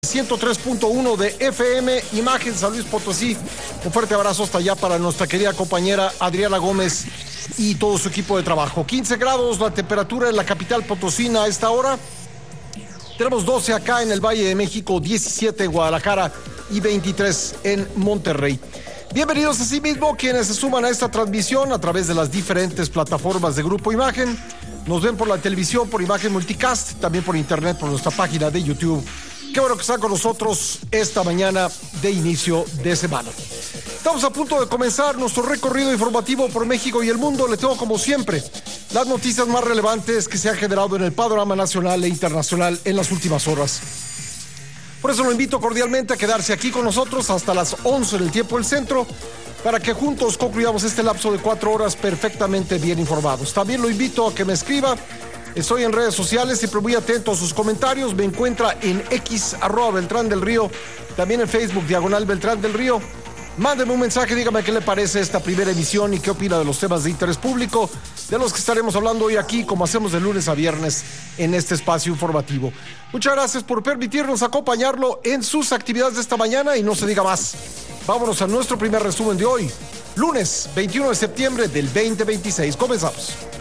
103.1 de FM, Imagen San Luis Potosí. Un fuerte abrazo hasta allá para nuestra querida compañera Adriana Gómez y todo su equipo de trabajo. 15 grados la temperatura en la capital potosina a esta hora. Tenemos 12 acá en el Valle de México, 17 en Guadalajara y 23 en Monterrey. Bienvenidos a sí mismo quienes se suman a esta transmisión a través de las diferentes plataformas de Grupo Imagen. Nos ven por la televisión, por Imagen Multicast, también por internet, por nuestra página de YouTube. Qué bueno que están con nosotros esta mañana de inicio de semana. Estamos a punto de comenzar nuestro recorrido informativo por México y el mundo. Le tengo, como siempre, las noticias más relevantes que se han generado en el panorama nacional e internacional en las últimas horas. Por eso lo invito cordialmente a quedarse aquí con nosotros hasta las 11 del tiempo del centro, para que juntos concluyamos este lapso de 4 horas perfectamente bien informados. También lo invito a que me escriba. Estoy en redes sociales, siempre muy atento a sus comentarios. Me encuentra en X, @Beltrán del Río, también en Facebook, /Beltrán del Río. Mándeme un mensaje, dígame qué le parece esta primera emisión y qué opina de los temas de interés público, de los que estaremos hablando hoy aquí, como hacemos de lunes a viernes en este espacio informativo. Muchas gracias por permitirnos acompañarlo en sus actividades de esta mañana y no se diga más. Vámonos a nuestro primer resumen de hoy, lunes 21 de septiembre del 2026. Comenzamos.